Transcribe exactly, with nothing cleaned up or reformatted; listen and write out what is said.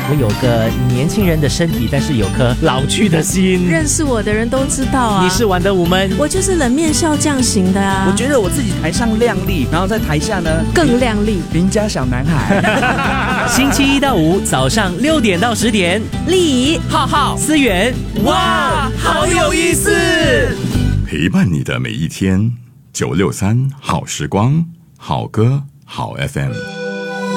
我有个年轻人的身体，但是有颗老去的心。 认识我的人都知道啊， 你是玩得无闷， 我就是冷面笑匠型的啊。 我觉得我自己台上靓丽，然后在台下呢更靓丽， 邻家小男孩。 星期一到五早上六点到十点， 丽怡、 浩浩、 思源， 哇，好有意思！ 陪伴你的每一天，九六三好时光，好歌好 F M。